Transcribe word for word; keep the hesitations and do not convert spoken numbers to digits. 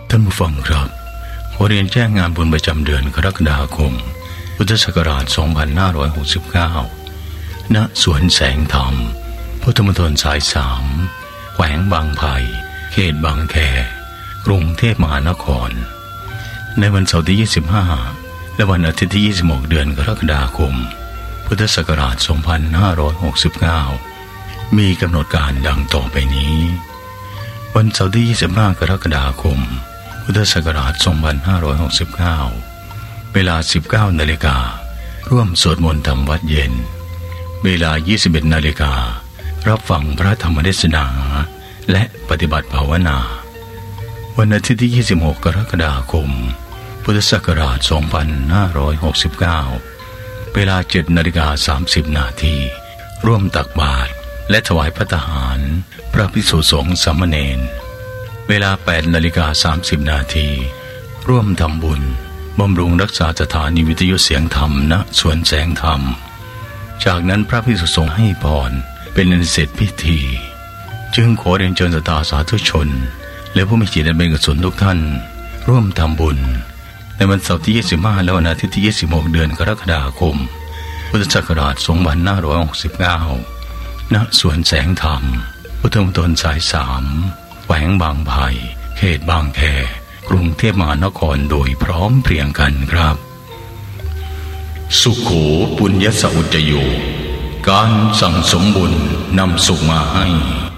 ท่านผู้ฟังครับขอเรียนแจ้งงานบุญประจำเดือนกรกฎาคมพุทธศักราชสองพันห้าร้อยหกสิบเก้าณสวนแสงธรรมพุทธมณฑลสายสามแขวงบางไผ่เขตบางแคกรุงเทพมหานครในวันเสาร์ที่ยี่สิบห้าและวันอาทิตย์ที่ยี่สิบหกเดือนกรกฎาคมพุทธศักราชสองพันห้าร้อยหกสิบเก้ามีกำหนดการดังต่อไปนี้วันเสาร์ที่ยี่สิบห้ากรกฎาคมพุทธศักราชสองพันห้าร้อยหกสิบเก้าเวลา สิบเก้านาฬิกา ร่วมสวดมนต์ทำวัดเย็นเวลา ยี่สิบเอ็ดนาฬิกา รับฟังพระธรรมเทศนาและปฏิบัติภาวนาวันอาทิตย์ที่ยี่สิบหกกรกฎาคมพุทธศักราชสองพันห้าร้อยหกสิบเก้าเวลา เจ็ดนาฬิกาสามสิบนาที ร่วมตักบาตรและถวายภัตตาหารพระภิกษุสงฆ์สามเณรเวลา แปดนาฬิกาสามสิบนาที ร่วมทำบุญบำรุงรักษาสถานีวิทยุเสียงธรรมณสวนแสงธรรมจากนั้นพระภิกษุสงฆ์ให้พรเป็นอันเสร็จพิธีจึงขอเรียนเชิญศรัทธาสาธุชนและผู้มีจิตอันเป็นกุศลทุกท่านร่วมทำบุญในวันเสาร์ที่ยี่สิบห้าและวันอาทิตย์ที่ยี่สิบหกเดือนกรกฎาคมพุทธศักราชสองพันห้าร้อยหกสิบเก้าณสวนแสงธรรมพุทธมณฑลสายสามแขวงบางไผ่เขตบางแคกรุงเทพมหานครโดยพร้อมเพรียงกันครับสุโขปุญญสอุจโยการสั่งสมบุญนำสุขมาให้